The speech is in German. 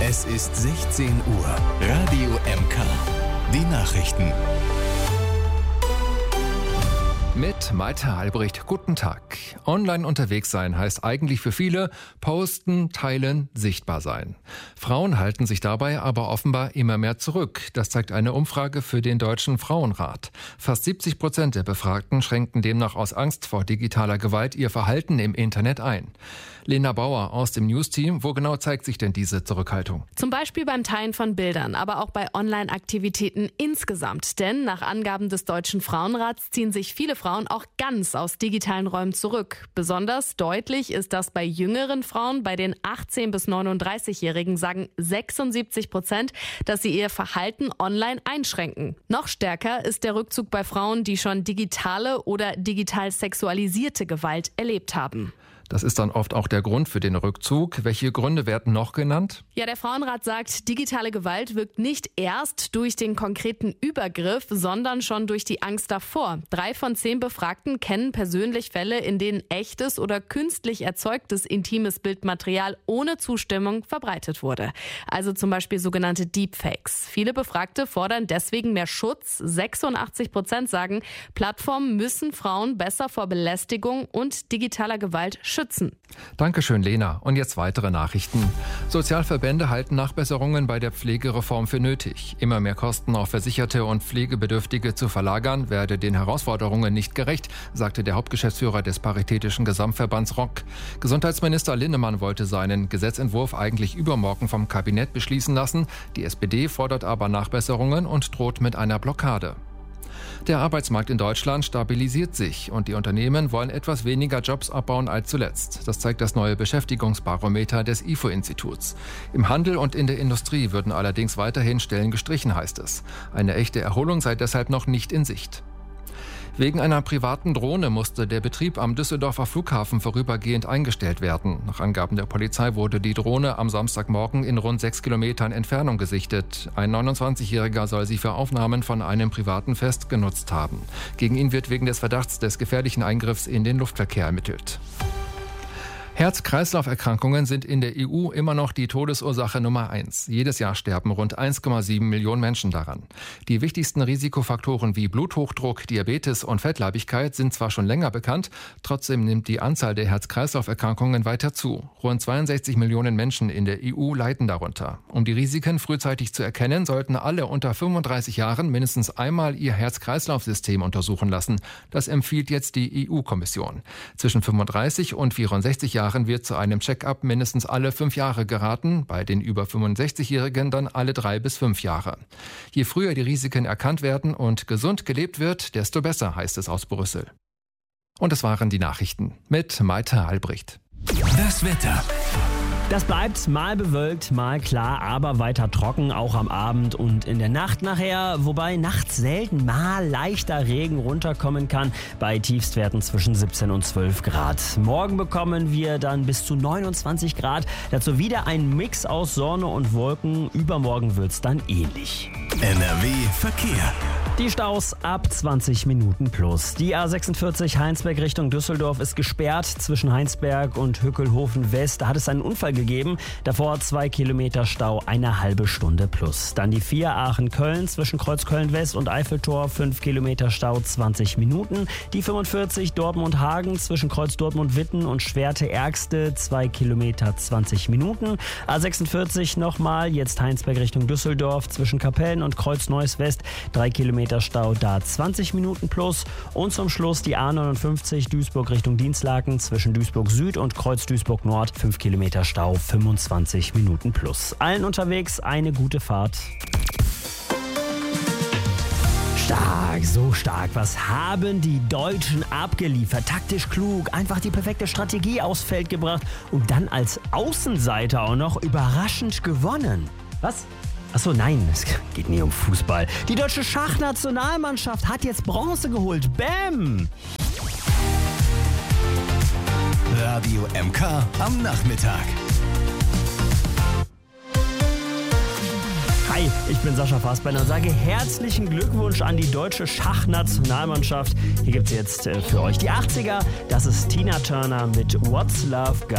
Es ist 16 Uhr. Radio MK. Die Nachrichten. Mit Malte Albrecht, guten Tag. Online unterwegs sein heißt eigentlich für viele posten, teilen, sichtbar sein. Frauen halten sich dabei aber offenbar immer mehr zurück. Das zeigt eine Umfrage für den Deutschen Frauenrat. Fast 70% der Befragten schränken demnach aus Angst vor digitaler Gewalt ihr Verhalten im Internet ein. Lena Bauer aus dem News-Team, wo genau zeigt sich denn diese Zurückhaltung? Zum Beispiel beim Teilen von Bildern, aber auch bei Online-Aktivitäten insgesamt. Denn nach Angaben des Deutschen Frauenrats ziehen sich viele Frauen auch ganz aus digitalen Räumen zurück. Besonders deutlich ist das bei jüngeren Frauen. Bei den 18- bis 39-Jährigen sagen 76%, dass sie ihr Verhalten online einschränken. Noch stärker ist der Rückzug bei Frauen, die schon digitale oder digital sexualisierte Gewalt erlebt haben. Das ist dann oft auch der Grund für den Rückzug. Welche Gründe werden noch genannt? Ja, der Frauenrat sagt, digitale Gewalt wirkt nicht erst durch den konkreten Übergriff, sondern schon durch die Angst davor. 3 von 10 Befragten kennen persönlich Fälle, in denen echtes oder künstlich erzeugtes intimes Bildmaterial ohne Zustimmung verbreitet wurde. Also zum Beispiel sogenannte Deepfakes. Viele Befragte fordern deswegen mehr Schutz. 86% sagen, Plattformen müssen Frauen besser vor Belästigung und digitaler Gewalt schützen. Dankeschön, Lena. Und jetzt weitere Nachrichten. Sozialverbände halten Nachbesserungen bei der Pflegereform für nötig. Immer mehr Kosten auf Versicherte und Pflegebedürftige zu verlagern, werde den Herausforderungen nicht gerecht, sagte der Hauptgeschäftsführer des Paritätischen Gesamtverbands ROK. Gesundheitsminister Linnemann wollte seinen Gesetzentwurf eigentlich übermorgen vom Kabinett beschließen lassen. Die SPD fordert aber Nachbesserungen und droht mit einer Blockade. Der Arbeitsmarkt in Deutschland stabilisiert sich und die Unternehmen wollen etwas weniger Jobs abbauen als zuletzt. Das zeigt das neue Beschäftigungsbarometer des IFO-Instituts. Im Handel und in der Industrie würden allerdings weiterhin Stellen gestrichen, heißt es. Eine echte Erholung sei deshalb noch nicht in Sicht. Wegen einer privaten Drohne musste der Betrieb am Düsseldorfer Flughafen vorübergehend eingestellt werden. Nach Angaben der Polizei wurde die Drohne am Samstagmorgen in rund 6 Kilometern Entfernung gesichtet. Ein 29-Jähriger soll sie für Aufnahmen von einem privaten Fest genutzt haben. Gegen ihn wird wegen des Verdachts des gefährlichen Eingriffs in den Luftverkehr ermittelt. Herz-Kreislauf-Erkrankungen sind in der EU immer noch die Todesursache Nummer 1. Jedes Jahr sterben rund 1,7 Millionen Menschen daran. Die wichtigsten Risikofaktoren wie Bluthochdruck, Diabetes und Fettleibigkeit sind zwar schon länger bekannt, trotzdem nimmt die Anzahl der Herz-Kreislauf-Erkrankungen weiter zu. Rund 62 Millionen Menschen in der EU leiden darunter. Um die Risiken frühzeitig zu erkennen, sollten alle unter 35 Jahren mindestens einmal ihr Herz-Kreislauf-System untersuchen lassen. Das empfiehlt jetzt die EU-Kommission. Zwischen 35 und 64 Jahren wird zu einem Check-up mindestens alle 5 Jahre geraten, bei den über 65-Jährigen dann alle 3 bis 5 Jahre. Je früher die Risiken erkannt werden und gesund gelebt wird, desto besser, heißt es aus Brüssel. Und das waren die Nachrichten mit Malte Albrecht. Das Wetter. Das bleibt mal bewölkt, mal klar, aber weiter trocken, auch am Abend und in der Nacht nachher, wobei nachts selten mal leichter Regen runterkommen kann, bei Tiefstwerten zwischen 17 und 12 Grad. Morgen bekommen wir dann bis zu 29 Grad, dazu wieder ein Mix aus Sonne und Wolken, übermorgen wird's dann ähnlich. NRW Verkehr. Die Staus ab 20 Minuten plus. Die A46 Heinsberg Richtung Düsseldorf ist gesperrt zwischen Heinsberg und Hückelhofen West. Da hat es einen Unfall gegeben. Davor 2 Kilometer Stau, eine halbe Stunde plus. Dann die 4 Aachen-Köln zwischen Kreuzköln West und Eiffeltor, 5 Kilometer Stau, 20 Minuten. Die 45 Dortmund-Hagen zwischen Kreuz Dortmund-Witten und Schwerte-Ergste, 2 Kilometer, 20 Minuten. A46 nochmal, jetzt Heinsberg Richtung Düsseldorf zwischen Kapellen und Kreuz Neuss West, 3 Kilometer Stau, da 20 Minuten plus. Und zum Schluss die A59 Duisburg Richtung Dienstlaken zwischen Duisburg Süd und Kreuz Duisburg Nord, 5 Kilometer Stau, 25 Minuten plus. Allen unterwegs eine gute Fahrt. Stark, so stark. Was haben die Deutschen abgeliefert? Taktisch klug, einfach die perfekte Strategie aufs Feld gebracht und dann als Außenseiter auch noch überraschend gewonnen. Was? Achso, nein, es geht nie um Fußball. Die deutsche Schachnationalmannschaft hat jetzt Bronze geholt. Bäm! Radio MK am Nachmittag. Hi, ich bin Sascha Fassbender und sage herzlichen Glückwunsch an die deutsche Schachnationalmannschaft. Hier gibt's jetzt für euch die 80er. Das ist Tina Turner mit What's Love Got